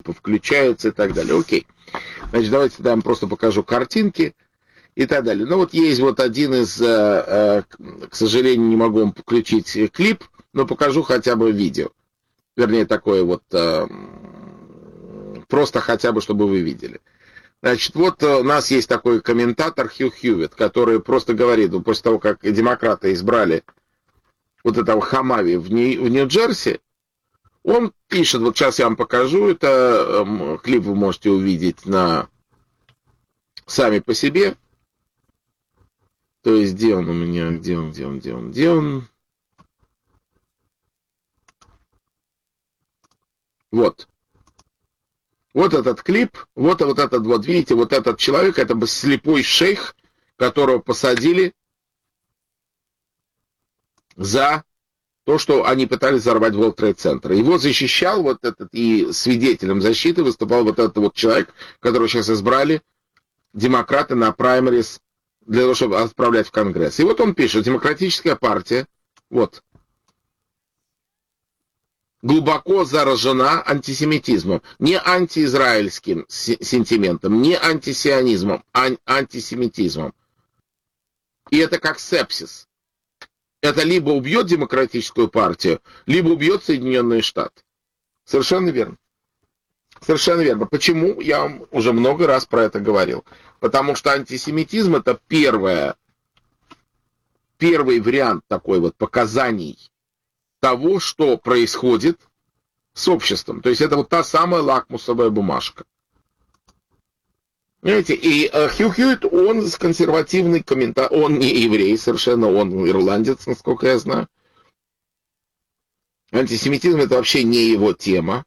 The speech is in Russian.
включаются и так далее. Окей. Значит, давайте я вам просто покажу картинки и так далее. Ну вот есть вот один из, к сожалению, не могу вам включить клип, но покажу хотя бы видео. Вернее, такое вот, просто хотя бы, чтобы вы видели. Значит, вот у нас есть такой комментатор Хью Хьюитт, который просто говорит, после того, как демократы избрали вот этого Хамави в Нью-Джерси, он пишет, вот сейчас я вам покажу, это клип вы можете увидеть сами по себе. То есть, где он у меня, где он? Вот. Вот этот клип, вот этот вот, видите, вот этот человек, это слепой шейх, которого посадили за то, что они пытались взорвать World Trade Center. Его защищал вот этот, и свидетелем защиты выступал вот этот вот человек, которого сейчас избрали демократы на праймерис для того, чтобы отправлять в Конгресс. И вот он пишет, демократическая партия, вот, глубоко заражена антисемитизмом. Не антиизраильским сентиментом, не антисионизмом, а антисемитизмом. И это как сепсис. Это либо убьет демократическую партию, либо убьет Соединенные Штаты. Совершенно верно. Совершенно верно. Почему? Я вам уже много раз про это говорил. Потому что антисемитизм — это первый вариант такой вот показаний того, что происходит с обществом. То есть это вот та самая лакмусовая бумажка. Понимаете, и Хью Хьюитт, он консервативный комментатор, он не еврей совершенно, он ирландец, насколько я знаю. Антисемитизм — это вообще не его тема.